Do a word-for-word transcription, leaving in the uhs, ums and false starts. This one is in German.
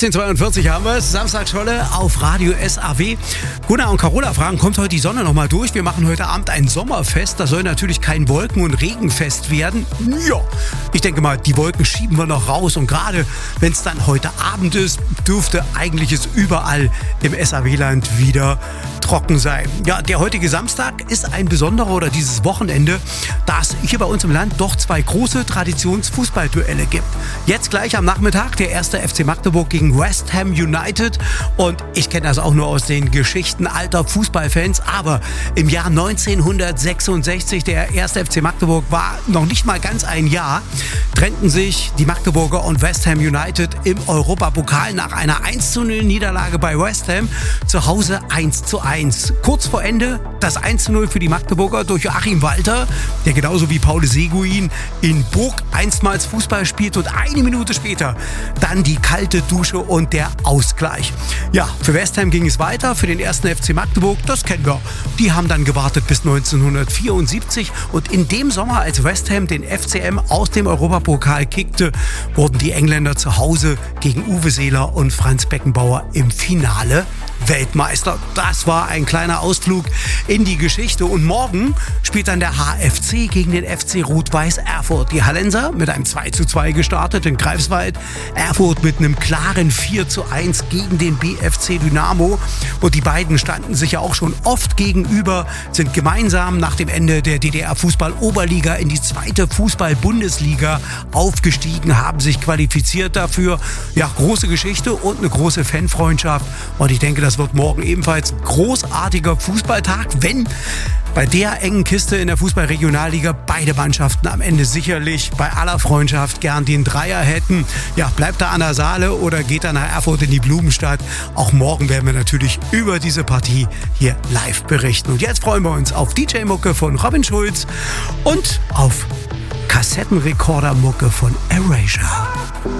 dreizehn Uhr zweiundvierzig haben wir es. Samstagscholle auf Radio S A W. Gunnar und Carola fragen, kommt heute die Sonne nochmal durch? Wir machen heute Abend ein Sommerfest. Das soll natürlich kein Wolken- und Regenfest werden. Ja, ich denke mal, die Wolken schieben wir noch raus. Und gerade wenn es dann heute Abend ist, dürfte eigentlich es überall im S A W-Land wieder trocken sein. Ja, der heutige Samstag ist ein besonderer, oder dieses Wochenende, da es hier bei uns im Land doch zwei große Traditionsfußballduelle gibt. Jetzt gleich am Nachmittag der erste F C Magdeburg gegen West Ham United. Und ich kenne das auch nur aus den Geschichten alter Fußballfans. Aber im Jahr neunzehnhundertsechsundsechzig, der erste F C Magdeburg war noch nicht mal ganz ein Jahr, trennten sich die Magdeburger und West Ham United im Europapokal nach einer eins zu null Niederlage bei West Ham. Zu Hause eins zu eins. Kurz vor Ende das eins zu null für die Magdeburger durch Joachim Walter, der genauso wie Paul Seguin in Burg einstmals Fußball spielt, und eine Minute später dann die kalte Dusche und der Ausgleich. Ja, für West Ham ging es weiter, für den ersten F C Magdeburg, das kennen wir. Die haben dann gewartet bis neunzehnhundertvierundsiebzig, und in dem Sommer, als West Ham den F C M aus dem Europapokal kickte, wurden die Engländer zu Hause gegen Uwe Seeler und Franz Beckenbauer im Finale Weltmeister. Das war ein kleiner Ausflug in die Geschichte. Und morgen spielt dann der H F C gegen den F C Rot-Weiß Erfurt. Die Hallenser mit einem zwei zu zwei gestartet in Greifswald. Erfurt mit einem klaren vier zu eins gegen den B F C Dynamo. Und die beiden standen sich ja auch schon oft gegenüber, sind gemeinsam nach dem Ende der D D R-Fußball-Oberliga in die zweite Fußball-Bundesliga aufgestiegen, haben sich qualifiziert dafür. Ja, große Geschichte und eine große Fanfreundschaft. Und ich denke, das wird morgen ebenfalls ein großartiger Fußballtag, wenn bei der engen Kiste in der Fußball-Regionalliga beide Mannschaften am Ende sicherlich bei aller Freundschaft gern den Dreier hätten. Ja, bleibt er an der Saale oder geht er nach Erfurt in die Blumenstadt? Auch morgen werden wir natürlich über diese Partie hier live berichten. Und jetzt freuen wir uns auf D J-Mucke von Robin Schulz und auf Kassettenrekorder-Mucke von Erasure.